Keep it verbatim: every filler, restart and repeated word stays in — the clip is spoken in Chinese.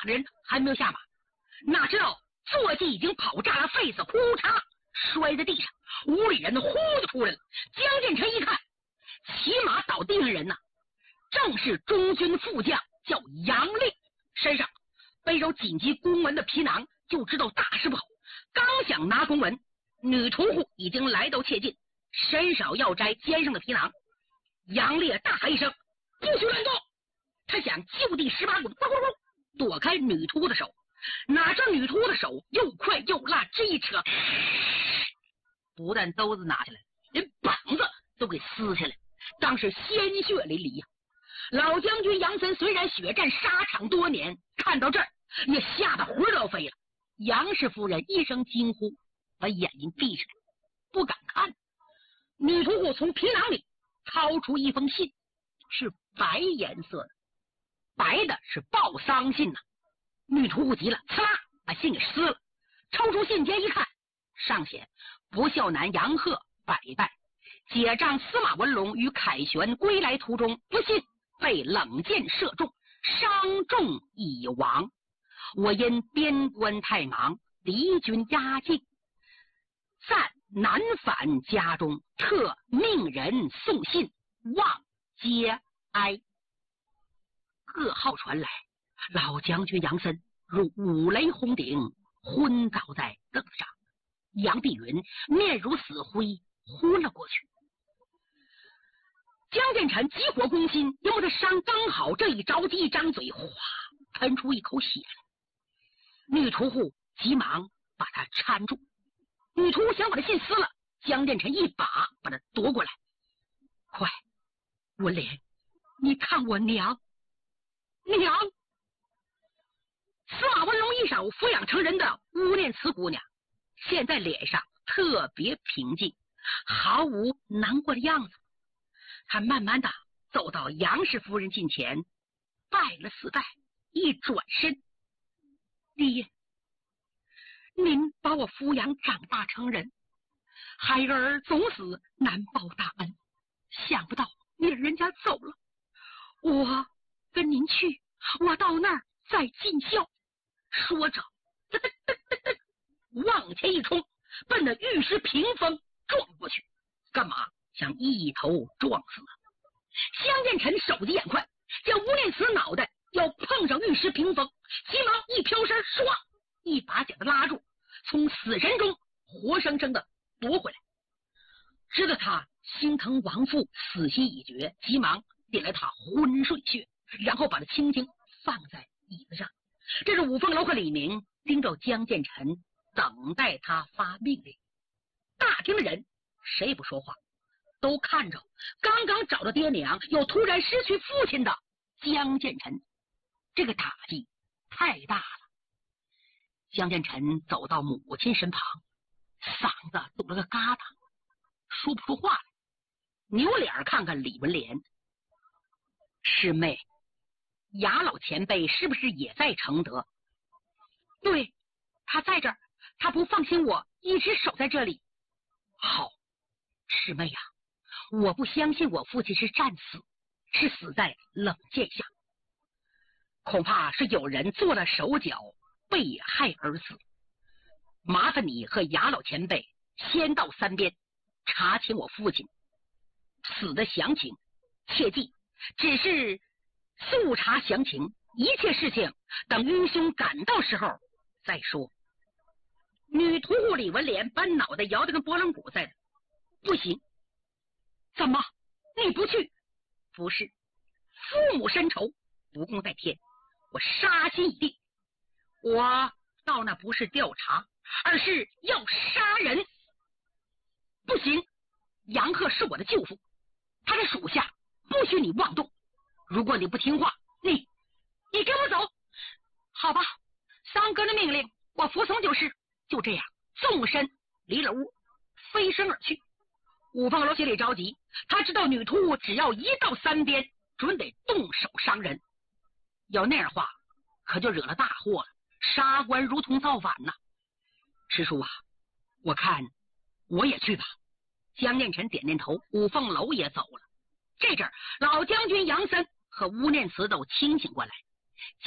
的人还没有下马，哪知道坐骑已经跑炸了肺子，呼嚓摔在地上，屋里人呼就出来了。江建成一看，骑马倒地上人呐，正是中军副将叫杨烈，身上背着紧急公文的皮囊，就知道大事不好。刚想拿公文，女屠户已经来到切近，伸手要摘肩上的皮囊。杨烈大喊一声：“不许乱动！”他想就地十八股，咕咕咕躲开女屠户的手，哪知女屠户的手又快又辣，这一扯，不但兜子拿下来，连膀子都给撕下来，当时鲜血淋漓呀、啊！老将军杨森虽然血战沙场多年，看到这儿也吓得魂都要飞了。杨氏夫人一声惊呼，把眼睛闭上，不敢看。女屠户从皮囊里掏出一封信，是白颜色的，白的是报丧信呐、啊。女屠户急了，呲啦把信给撕了，抽出信笺一看，上写不孝男杨鹤百拜，解仗司马文龙与凯旋归来途中不幸被冷箭射中，伤重已亡。我因边关太忙，敌军压境，暂难返家中，特命人送信望节哀。各号传来，老将军杨森如五雷轰顶，昏倒在凳子上。杨碧云面如死灰，昏了过去。江建成急火攻心，因为他伤刚好，这一着急一张嘴，哗喷出一口血来。女屠户急忙把他搀住，女屠户想把他信撕了，江建成一把把他夺过来。快，文莲，你看我娘娘！司马文龙一手抚养成人的乌念慈姑娘，现在脸上特别平静，毫无难过的样子。他慢慢的走到杨氏夫人近前，拜了四拜，一转身：“爹，您把我抚养长大成人，孩儿总死难报大恩，想不到你人家走了，我跟您去，我到那儿再尽孝。”说着噔噔噔噔噔往前一冲，奔着御史屏风撞过去。干嘛？想一头撞死。江建成手疾眼快，见吴念慈脑袋要碰上御史屏风，急忙一飘身，唰一把将他拉住，从死神中活生生的夺回来。知道他心疼亡父，死心已决，急忙点了他昏睡穴，然后把他轻轻放在椅子上。这是五凤楼和李明盯着江建成，等待他发命令。大厅的人谁也不说话，都看着刚刚找到爹娘又突然失去父亲的江建成，这个打击太大了。江建成走到母亲身旁，嗓子堵了个疙瘩，说不出话来，扭脸看看李文莲：“师妹，雅老前辈是不是也在承德？”“对，他在这儿，他不放心我一直守在这里。”“好，师妹呀、啊，我不相信我父亲是战死，是死在冷箭下，恐怕是有人做了手脚，被害而死。麻烦你和雅老前辈先到三边查清我父亲死的详情，切记只是速查详情，一切事情等英兄赶到时候再说。”女屠户李文莲把脑袋摇得跟拨浪鼓似的：“不行！怎么你不去？”“不是，父母深仇，不共戴天，我杀心已定。我到那不是调查，而是要杀人。”“不行，杨鹤是我的舅父，他的属下，不许你妄动。如果你不听话，你你跟我走。”“好吧，三哥的命令我服从就是。”就这样纵身离了屋，飞身而去。五凤楼心里着急，他知道女屠户只要一到三边，准得动手伤人。要那样话，可就惹了大祸了，杀官如同造反呐。“师叔啊，我看我也去吧。”江念臣点点头，五凤楼也走了。这阵老将军杨森和乌念慈都清醒过来。